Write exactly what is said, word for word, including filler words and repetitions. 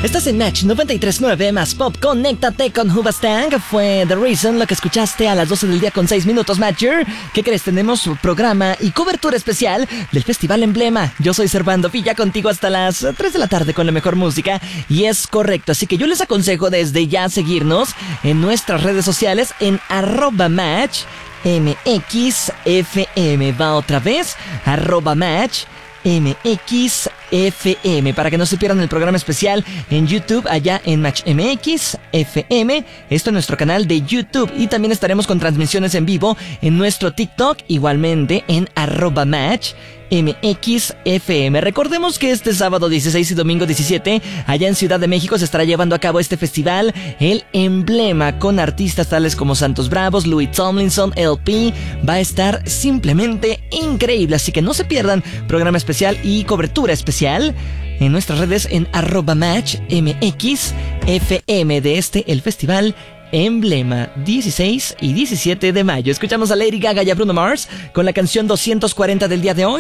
Estás en Match noventa y tres punto nueve más Pop. Conéctate con Hoobastank. Fue The Reason, lo que escuchaste a las doce del día con seis minutos, Matcher. ¿Qué crees? Tenemos programa y cobertura especial del Festival Emblema. Yo soy Servando Villa, contigo hasta las tres de la tarde con la mejor música. Y es correcto, así que yo les aconsejo desde ya seguirnos en nuestras redes sociales en arroba match M X F M. Va otra vez, arroba match M X F M, para que no se pierdan el programa especial en YouTube, allá en Match M X F M. Esto es nuestro canal de YouTube. Y también estaremos con transmisiones en vivo en nuestro TikTok, igualmente en arroba Match M X F M. Recordemos que este sábado dieciséis y domingo diecisiete, allá en Ciudad de México, se estará llevando a cabo este festival, el Emblema, con artistas tales como Santos Bravos, Louis Tomlinson, L P. Va a estar simplemente increíble, así que no se pierdan programa especial y cobertura especial en nuestras redes en arroba match M X F M de este, el festival Emblema, dieciséis y diecisiete de mayo. Escuchamos a Lady Gaga y a Bruno Mars con la canción doscientos cuarenta del día de hoy.